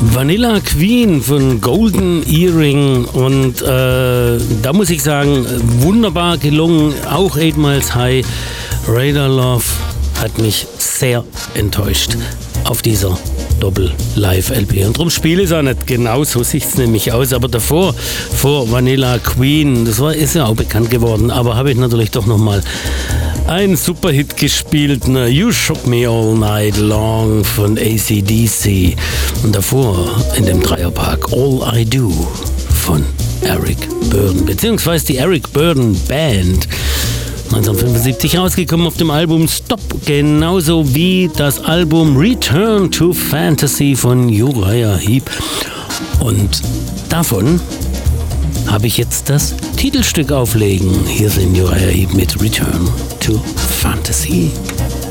Vanilla Queen von Golden Earring und da muss ich sagen, wunderbar gelungen, auch 8 Miles High. Radar Love hat mich sehr enttäuscht auf dieser Doppel-Live-LP. Und darum spiele ich es auch nicht genau, so sieht es nämlich aus. Aber davor, vor Vanilla Queen, ist ja auch bekannt geworden, aber habe ich natürlich doch nochmal ein Superhit gespielt, You Shook Me All Night Long von AC/DC. Und davor in dem Dreierpark All I Do von Eric Burdon, beziehungsweise die Eric Burdon Band. 1975 rausgekommen auf dem Album Stop, genauso wie das Album Return to Fantasy von Uriah Heep. Und davon habe ich jetzt das Titelstück auflegen. Hier sind Uriah Heep mit Return to Fantasy.